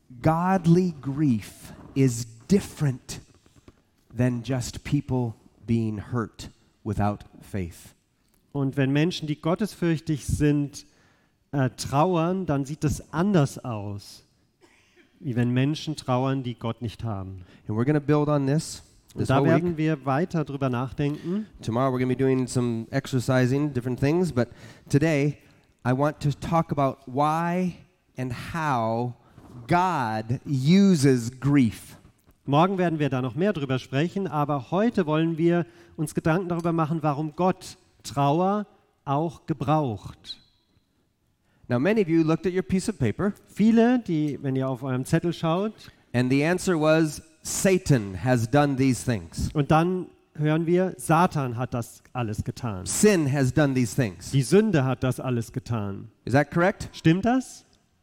godly grief is different than just people being hurt without faith. Und wenn Menschen, die gottesfürchtig sind, trauern, dann sieht das anders aus, wie wenn Menschen trauern, die Gott nicht haben. And we're going to build on this Und da whole week. werden wir weiter drüber nachdenken. Tomorrow we're going to be doing some exercising, different things, but today I want to talk about why and how God uses grief. Morgen werden wir da noch mehr drüber sprechen, aber heute wollen wir uns Gedanken darüber machen, warum Gott Trauer auch gebraucht. Now many of you looked at your piece of paper Viele, die, wenn ihr auf eurem Zettel schaut, and the answer was Satan has done these things. und dann hören wir, Satan hat das alles getan. Sin has done these things. Die Sünde hat das alles getan. Is that correct? Stimmt das?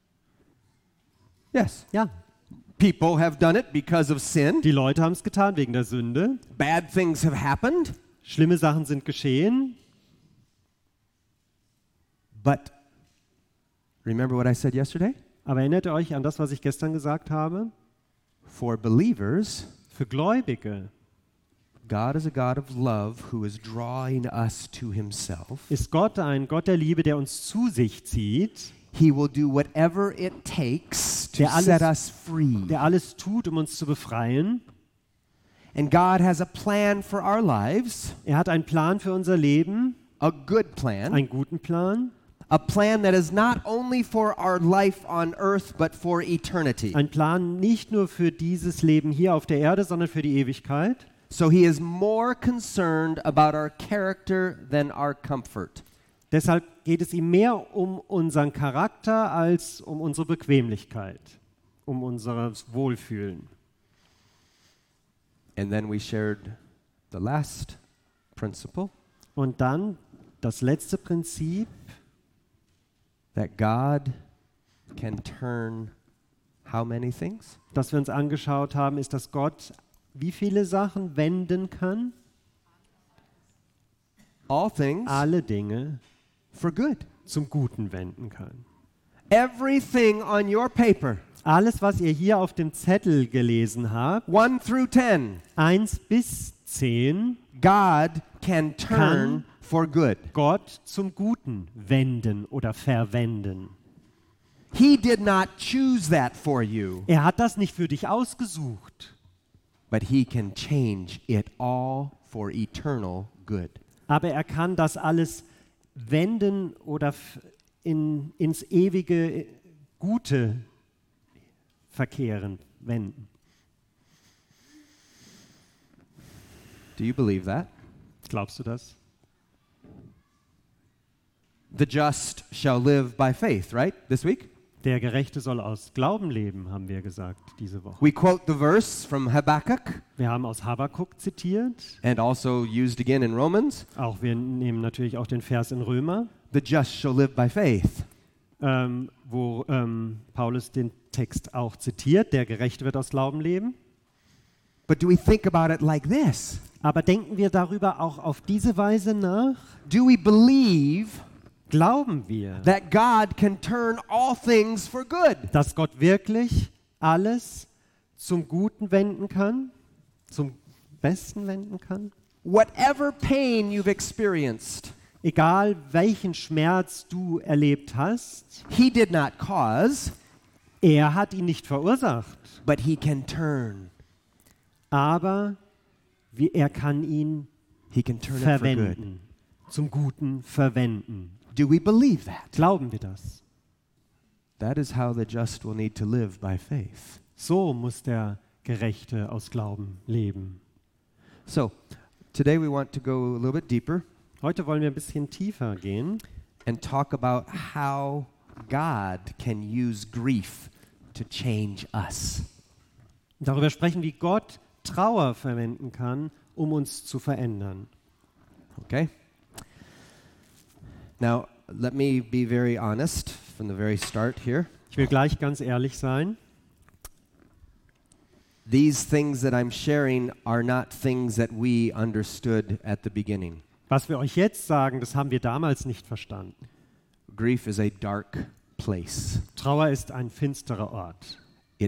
Yes. Ja. People have done it because of sin. Die Leute haben es getan wegen der Sünde. Bad things have happened. Schlimme Sachen sind geschehen. But remember what I said yesterday? Aber erinnert ihr euch an das, was ich gestern gesagt habe? For believers, Für Gläubige God is a God of love who is drawing us to himself. ist Gott ein Gott der Liebe, der uns zu sich zieht, He will do whatever it takes to Der alles- set us free. der alles tut, um uns zu befreien. And God has a plan for our lives, Er hat einen Plan für unser Leben, a good plan, einen guten Plan, a plan that is not only for our life on earth but for eternity. einen Plan nicht nur für dieses Leben hier auf der Erde, sondern für die Ewigkeit. So he is more concerned about our character than our comfort. Deshalb geht es ihm mehr um unseren Charakter als um unsere Bequemlichkeit, um unser Wohlfühlen. And then we shared the last principle, Und dann das letzte Prinzip, that God can turn how many things? das wir uns angeschaut haben, ist, dass Gott wie viele Sachen wenden kann? All things Alle Dinge for good. zum Guten wenden kann. Everything on your paper, Alles, was ihr hier auf dem Zettel gelesen habt, 1 through 10, 1 bis 10, God can turn for good. Gott zum Guten wenden oder verwenden. He did not choose that for you, Er hat das nicht für dich ausgesucht, but he can change it all for eternal good. aber er kann das alles wenden oder ins ewige Gute verkehren, wenden. Do you believe that? Glaubst du das? The just shall live by faith, right? This week? Der Gerechte soll aus Glauben leben, haben wir gesagt diese Woche. We quote the verse from Habakkuk Wir haben aus Habakuk zitiert, and also used again in Romans. auch wir nehmen natürlich auch den Vers in Römer, The just shall live by faith. wo Paulus den Text auch zitiert, der Gerechte wird aus Glauben leben. But do we think about it like this? Aber denken wir darüber auch auf diese Weise nach? Do we believe Glauben wir, that God can turn all things for good? dass Gott wirklich alles zum Guten wenden kann, zum Besten wenden kann? Whatever pain you've experienced, Egal welchen Schmerz du erlebt hast, he did not cause, er hat ihn nicht verursacht, but he can turn. aber er kann ihn He can turn it for good. verwenden, zum Guten verwenden. Do we believe that? Glauben wir das? That is how the just will need to live by faith. So muss der Gerechte aus Glauben leben. So, today we want to go a little bit deeper Heute wollen wir ein bisschen tiefer gehen and talk about how God can use grief to change us. darüber sprechen, wie Gott Trauer verwenden kann, um uns zu verändern. Okay? Now, let me be very honest from the very start here. Ich will gleich ganz ehrlich sein. These things that I'm sharing are not things that we understood at the beginning. Was wir euch jetzt sagen, das haben wir damals nicht verstanden. Grief is a dark place. Trauer ist ein finsterer Ort.